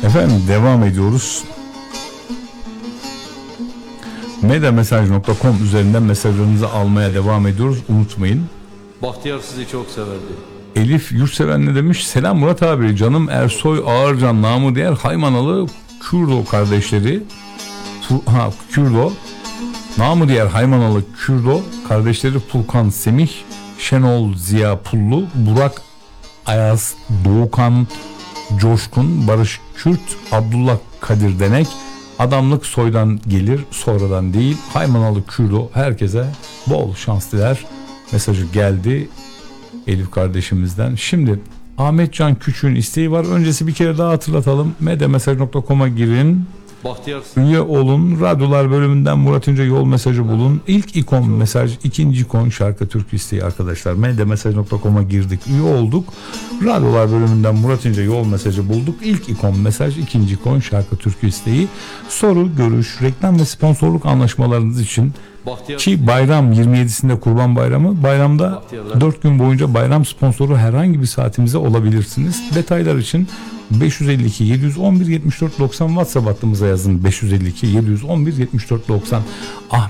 Efendim devam ediyoruz. Medamesaj.com üzerinden mesajlarınızı almaya devam ediyoruz. Unutmayın. Bahtiyar sizi çok severdi. Elif Yurtseven ne demiş? Selam Murat abi. Canım Ersoy Ağırcan namı diğer Haymanalı Kürdo kardeşleri. Kürdo. Namı diğer Haymanalı Kürdo kardeşleri Furkan Semih, Şenol Ziya Pullu, Burak Ayaz, Doğukan Coşkun, Barış Kürt, Abdullah Kadir Denek. Adamlık soydan gelir, sonradan değil. Haymanalı Kürdo herkese bol şans diler. Mesajı geldi Elif kardeşimizden. Şimdi Ahmet Can Küçük'ün isteği var. Öncesi bir kere daha hatırlatalım. medemesaj.com'a girin. Bahtiyar Üye olun. Radyolar bölümünden Murat İnce yol mesajı bulun. İlk ikon mesaj, ikinci ikon şarkı türkü isteği arkadaşlar. medemesaj.com'a girdik. Üye olduk. Radyolar bölümünden Murat İnce yol mesajı bulduk. İlk ikon mesaj, ikinci ikon şarkı türkü isteği. Soru, görüş, reklam ve sponsorluk anlaşmalarınız için ki bayram 27'sinde Kurban Bayramı. Bayramda 4 gün boyunca bayram sponsoru herhangi bir saatimize olabilirsiniz. Detaylar için 552 711 74 90 WhatsApp hattımıza yazın. 552 711 74 90.